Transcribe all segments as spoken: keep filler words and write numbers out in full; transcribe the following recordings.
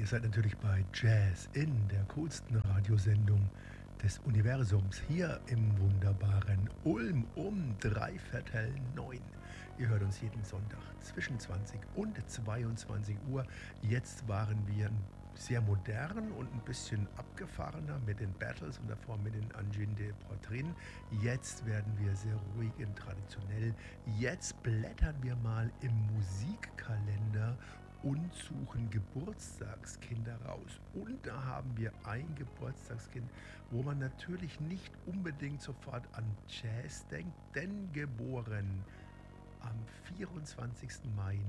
seid natürlich bei Jazz in der coolsten Radiosendung des Universums hier im wunderbaren Ulm um drei Viertel neun. Ihr hört uns jeden Sonntag zwischen zwanzig und zweiundzwanzig Uhr. Jetzt waren wir sehr modern und ein bisschen abgefahrener mit den Battles und davor mit den Anjin de Portrin. Jetzt werden wir sehr ruhig und traditionell. Jetzt blättern wir mal im Musikkalender und suchen Geburtstagskinder raus. Und da haben wir ein Geburtstagskind, wo man natürlich nicht unbedingt sofort an Jazz denkt, denn geboren am vierundzwanzigsten Mai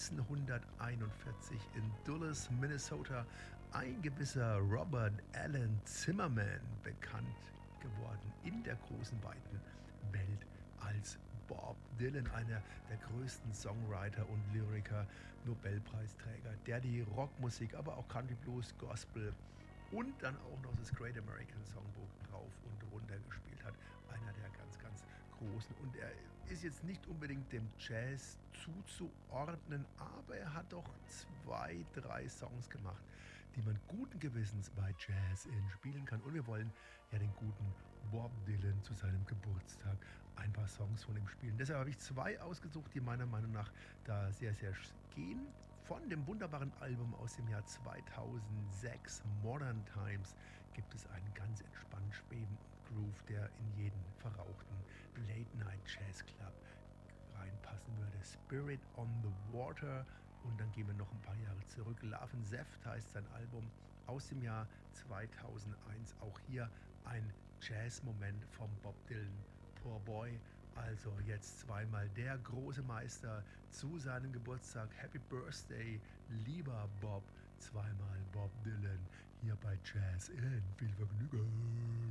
neunzehnhunderteinundvierzig in Dulles, Minnesota, ein gewisser Robert Allen Zimmerman, bekannt geworden in der großen, weiten Welt als Bob Dylan, einer der größten Songwriter und Lyriker, Nobelpreisträger, der die Rockmusik, aber auch Country Blues, Gospel und dann auch noch das Great American Songbook rauf und runter gespielt hat. Einer der ganz, ganz großen. Und er ist jetzt nicht unbedingt dem Jazz zuzuordnen, aber er hat doch zwei, drei Songs gemacht, die man guten Gewissens bei Jazz in spielen kann. Und wir wollen ja den guten Bob Dylan zu seinem Geburtstag ein paar Songs von ihm spielen. Deshalb habe ich zwei ausgesucht, die meiner Meinung nach da sehr, sehr gehen. Von dem wunderbaren Album aus dem Jahr zweitausendsechs, Modern Times, gibt es einen ganz entspannt schwebenden Groove, der in jeden verrauchten Late-Night-Jazz-Club reinpassen würde. Spirit on the Water. Und dann gehen wir noch ein paar Jahre zurück. Love and Zeft heißt sein Album aus dem Jahr zweitausendeins. Auch hier ein Jazz-Moment vom Bob Dylan. Poor Boy. Also jetzt zweimal der große Meister zu seinem Geburtstag. Happy Birthday, lieber Bob. Zweimal Bob Dylan hier bei Jazz in. Viel Vergnügen.